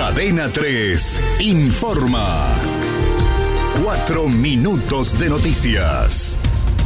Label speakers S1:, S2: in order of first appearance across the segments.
S1: Cadena 3 informa. 4 minutos de noticias.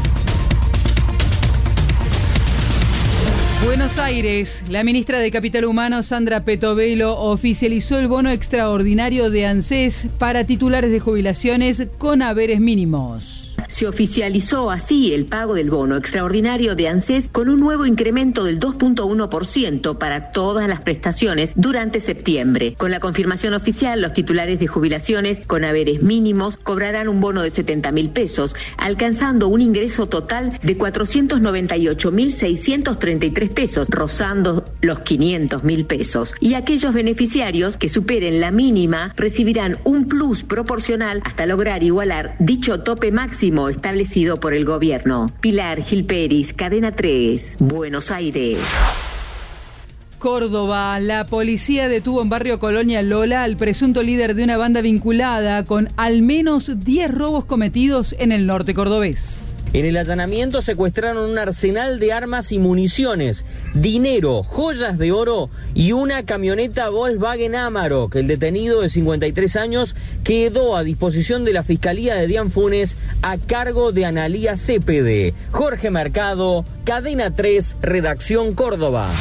S2: Buenos Aires. La ministra de Capital Humano, Sandra Petovelo, oficializó el bono extraordinario de ANSES para titulares de jubilaciones con haberes mínimos.
S3: Se oficializó así el pago del bono extraordinario de ANSES con un nuevo incremento del 2.1% para todas las prestaciones durante septiembre. Con la confirmación oficial, los titulares de jubilaciones con haberes mínimos cobrarán un bono de 70.000 pesos, alcanzando un ingreso total de 498.633 pesos, rozando los 500.000 pesos. Y aquellos beneficiarios que superen la mínima recibirán un plus proporcional hasta lograr igualar dicho tope máximo establecido por el gobierno. Pilar Gilperis, Cadena 3, Buenos Aires.
S2: Córdoba. La policía detuvo en barrio Colonia Lola al presunto líder de una banda vinculada con al menos 10 robos cometidos en el norte cordobés.
S4: En el allanamiento secuestraron un arsenal de armas y municiones, dinero, joyas de oro y una camioneta Volkswagen Amarok. El detenido de 53 años quedó a disposición de la Fiscalía de Dian Funes a cargo de Analía Cepede. Jorge Mercado, Cadena 3, Redacción Córdoba.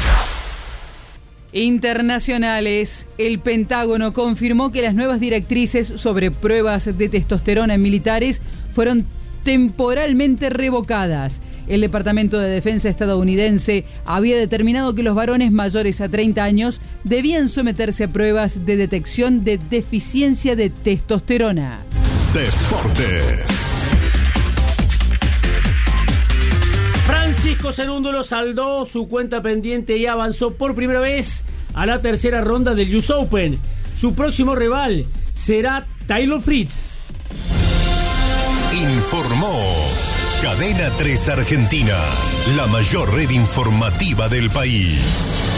S2: Internacionales. El Pentágono confirmó que las nuevas directrices sobre pruebas de testosterona en militares fueron temporalmente revocadas. El Departamento de Defensa estadounidense había determinado que los varones mayores a 30 años debían someterse a pruebas de detección de deficiencia de testosterona.
S1: Deportes.
S5: Francisco Cerúndolo saldó su cuenta pendiente y avanzó por primera vez a la tercera ronda del US Open. Su próximo rival será Taylor Fritz.
S1: Informó Cadena 3 Argentina, la mayor red informativa del país.